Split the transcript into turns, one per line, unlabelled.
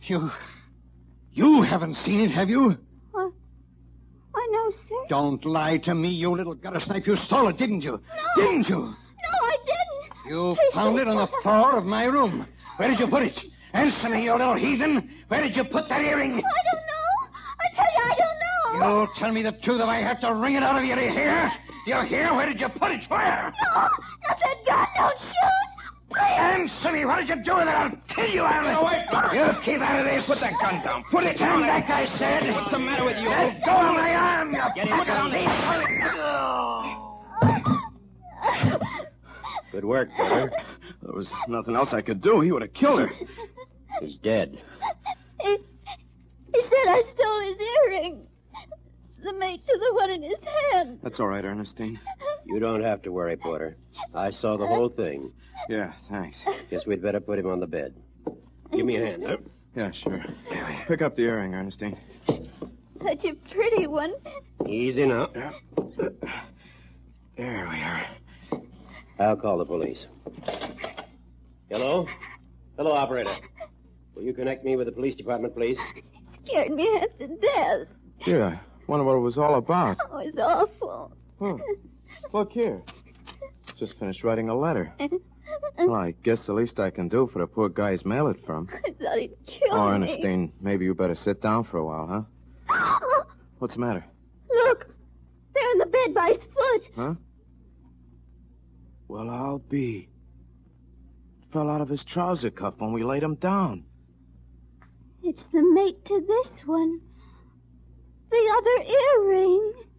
You haven't seen it, have you?
I know, sir.
Don't lie to me, you little gutter snipe. You stole it, didn't you?
No.
Didn't you?
No, I didn't.
You found it on the floor of my room. Where did you put it? Answer me, you little heathen. Where did you put that earring?
I don't know. I tell you, I don't know.
You'll tell me the truth if I have to wring it out of you. Do you hear? You hear? Where did you put it? Where?
No, not that gun. Don't shoot. Please.
Answer me. What did you do with it? I'll kill you, Alan.
No, wait.
You keep out of this.
Put that gun down.
Put it down, like I said.
What's the matter with you?
Let go of my arm, you
Get him down.
Good work, Porter.
There was nothing else I could do. He would have killed her.
He's dead.
He said I stole his earring. The mate to the one in his hand.
That's all right, Ernestine.
You don't have to worry, Porter. I saw the whole thing.
Yeah, thanks.
Guess we'd better put him on the bed. Give me a hand, huh?
Yeah, sure. Pick up the earring, Ernestine.
Such a pretty one.
Easy now.
Yeah. There we are.
I'll call the police. Hello? Hello, operator. Will you connect me with the police department, please?
Scared me half to death.
Gee, I wonder what it was all about.
Oh, it's awful.
Oh, look here. Just finished writing a letter. Well, I guess the least I can do for the poor guy he's mailed it from.
I thought he'd kill
Oh,
me.
Ernestine, maybe you better sit down for a while, huh? What's the matter?
Look, there in the bed by his foot.
Huh? Well, I'll be. It fell out of his trouser cuff when we laid him down.
It's the mate to this one. The other earring.